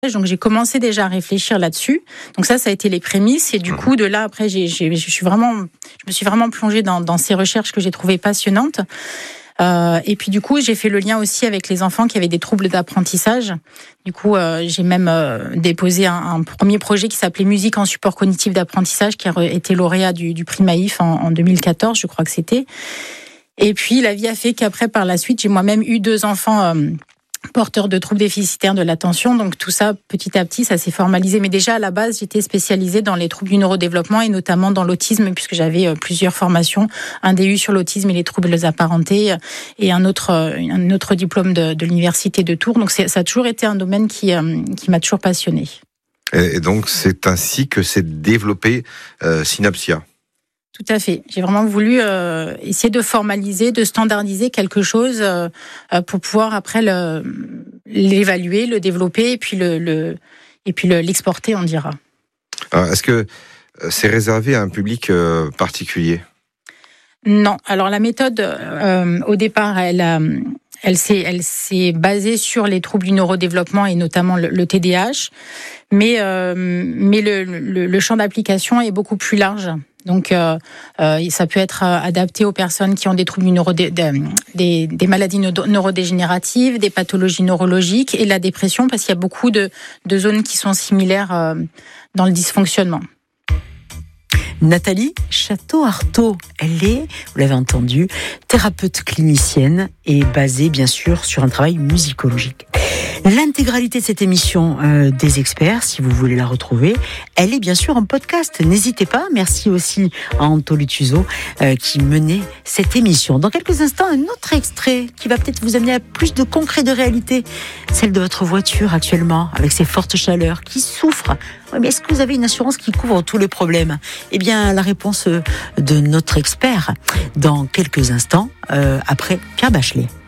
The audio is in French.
Donc j'ai commencé déjà à réfléchir là-dessus. Donc ça a été les prémices. Et du coup, de là, après, je me suis vraiment plongée dans ces recherches que j'ai trouvées passionnantes. Et puis du coup, j'ai fait le lien aussi avec les enfants qui avaient des troubles d'apprentissage. Du coup, j'ai même déposé un premier projet qui s'appelait Musique en support cognitif d'apprentissage, qui a été lauréat du prix Maïf en 2014, je crois que c'était. Et puis la vie a fait qu'après, par la suite, j'ai moi-même eu 2 enfants porteurs de troubles déficitaires de l'attention. Donc tout ça, petit à petit, ça s'est formalisé. Mais déjà, à la base, j'étais spécialisée dans les troubles du neurodéveloppement et notamment dans l'autisme, puisque j'avais plusieurs formations, un DU sur l'autisme et les troubles apparentés et un autre diplôme de l'université de Tours. Donc ça a toujours été un domaine qui m'a toujours passionnée. Et donc, c'est ainsi que s'est développé Synapsia. Tout à fait. J'ai vraiment voulu essayer de formaliser, de standardiser quelque chose pour pouvoir après l'évaluer, le développer et puis l'exporter, on dira. Alors, est-ce que c'est réservé à un public particulier ? Non. Alors la méthode, au départ, elle s'est basée sur les troubles du neurodéveloppement et notamment le TDAH, mais le champ d'application est beaucoup plus large. Donc, ça peut être adapté aux personnes qui ont des troubles des maladies neurodégénératives, des pathologies neurologiques et la dépression, parce qu'il y a beaucoup de zones qui sont similaires dans le dysfonctionnement. Nathalie Château-Artaud, elle est, vous l'avez entendu, thérapeute clinicienne et basée bien sûr sur un travail musicologique. L'intégralité de cette émission des experts, si vous voulez la retrouver, elle est bien sûr en podcast. N'hésitez pas. Merci aussi à Anto Lutuzo qui menait cette émission. Dans quelques instants, un autre extrait qui va peut-être vous amener à plus de concret, de réalité. Celle de votre voiture actuellement, avec ces fortes chaleurs, qui souffre. Oui, mais est-ce que vous avez une assurance qui couvre tous les problèmes ? Eh bien, la réponse de notre expert dans quelques instants, après Pierre Bachelet.